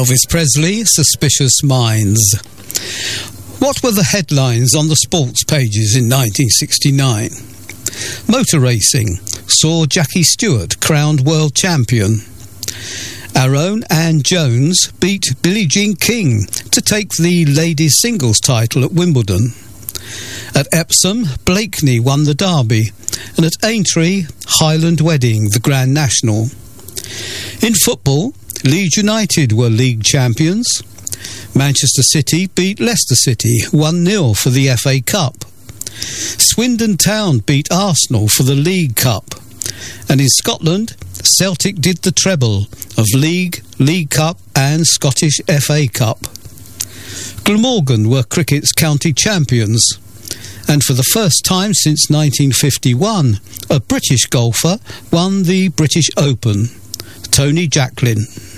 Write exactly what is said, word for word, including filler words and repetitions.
Elvis Presley, Suspicious Minds. What were the headlines on the sports pages in nineteen sixty-nine? Motor racing saw Jackie Stewart crowned world champion. Our own Anne Jones beat Billie Jean King to take the ladies' singles title at Wimbledon. At Epsom, Blakeney won the Derby, and at Aintree, Highland Wedding, the Grand National. In football, Leeds United were league champions. Manchester City beat Leicester City one nil for the F A Cup. Swindon Town beat Arsenal for the League Cup. And in Scotland, Celtic did the treble of League, League Cup and Scottish F A Cup. Glamorgan were cricket's county champions. And for the first time since nineteen fifty-one, a British golfer won the British Open. Tony Jacklin.